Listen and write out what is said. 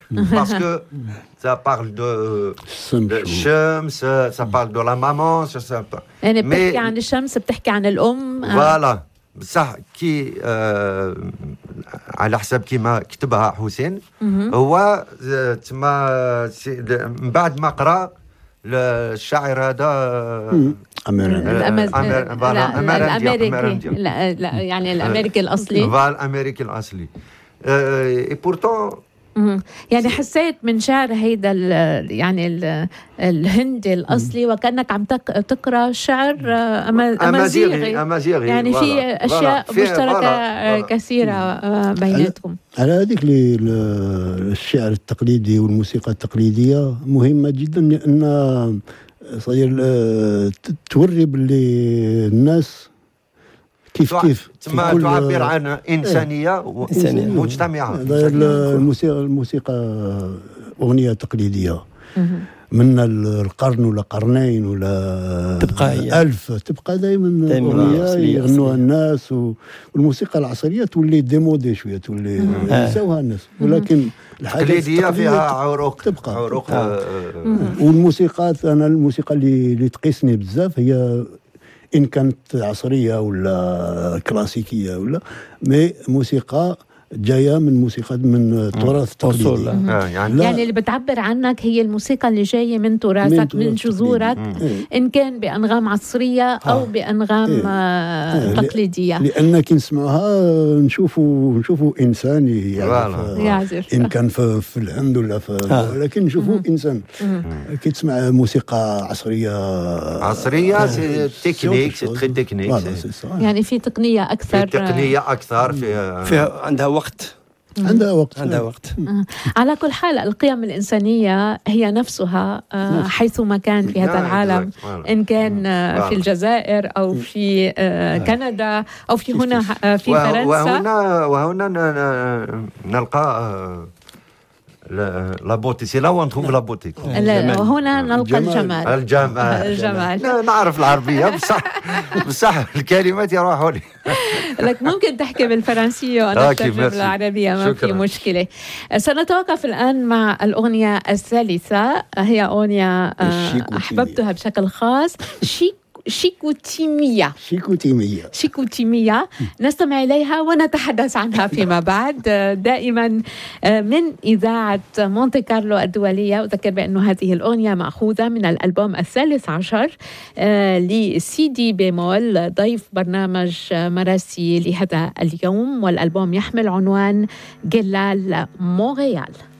Parce que ça parle de الشمس, ça parle de la maman, يعني بتحكي عن الشمس، بتحكي عن الأم. فوالا بصح كي على حسب كيما كتبها حسين هو تما من بعد ما قرا الشاعر هذا الأمريكي، لا يعني الأمريكي الأصلي، الأمريكي الأصلي. et pourtant يعني حسيت من شعر هيدا الهندي الأصلي وكأنك عم تقرأ شعر أمازيغي، يعني في أشياء مشتركة كثيرة بيناتهم. على هذيك الشعر التقليدي والموسيقى التقليدية مهمة جدا، لأن صاير توري باللي الناس كيف تعبر عن إنسانية مجتمعة. الموسيقى أغنية تقليدية من القرن ولا قرنين ولا تبقى ألف، تبقى دائما أغنية يغنوها الناس. والموسيقى العصرية تولي ديمودي شوية، تولي يساوها الناس، ولكن التقليدية فيها عروق تبقى. والموسيقات، أنا الموسيقى اللي تقيسني بزاف هي إن كانت عصرية ولا كلاسيكية ولا موسيقى جاية من تراث تقليدي. يعني اللي بتعبر عنك هي الموسيقى اللي جاية من تراثك، من جذورك، إن كان بأنغام عصرية أو بأنغام تقليدية. لأن كي نسمعها نشوفوا إنساني يعزف، إن كان في الهند ولا ولكن نشوفوا إنسان. كي تسمع موسيقى عصرية تكنيك، يعني في تقنية أكثر، فيها عندها وقت. على كل حال القيم الإنسانية هي نفسها حيث ما كان في هذا العالم، إن كان في الجزائر أو في كندا أو في هنا في فرنسا. وهنا نلقى لا بوتي، سي لا وان تروف لا بوتي. وهنا نلقى الجمال. نعرف العربية بصح الكلمات يروحوا لي. لك ممكن تحكي بالفرنسية وأنا أترجم بالعربية، ما في مشكلة. سنتوقف الآن مع الأغنية الثالثة، هي أغنية أحببتها بشكل خاص، شيكوتيمية. نستمع إليها ونتحدث عنها فيما بعد، دائما من إذاعة مونتي كارلو الدولية. أذكر بأنه هذه الأغنية مأخوذة من الألبوم 13 لسيدي بيمول، ضيف برنامج مراسي لهذا اليوم، والألبوم يحمل عنوان جلال مونريال.